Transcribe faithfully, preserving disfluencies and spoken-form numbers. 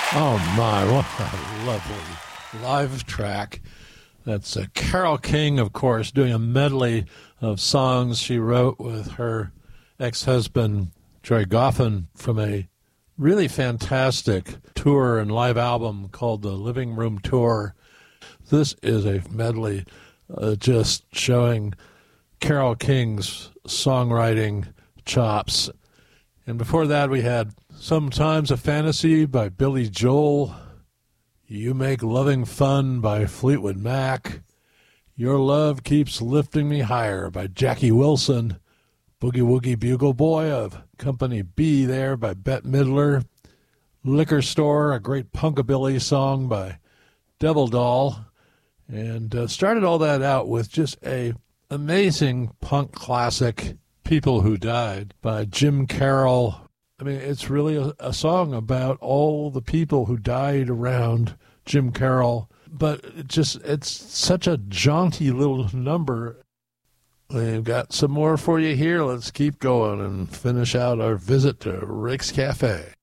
Oh my, what a lovely live track. That's uh, Carole King, of course, doing a medley of songs she wrote with her ex-husband, Troy Goffin, from a really fantastic tour and live album called the Living Room Tour. This is a medley uh, just showing Carole King's songwriting chops. And before that, we had Sometimes a Fantasy by Billy Joel, You Make Loving Fun by Fleetwood Mac, Your Love Keeps Lifting Me Higher by Jackie Wilson, Boogie Woogie Bugle Boy of Company B there by Bette Midler, Liquor Store, a great punkabilly song by Devil Doll, and uh, started all that out with just a amazing punk classic, People Who Died by Jim Carroll. I mean, it's really a, a song about all the people who died around Jim Carroll, but it just it's such a jaunty little number. We've got some more for you here. Let's keep going and finish out our visit to Rick's Cafe.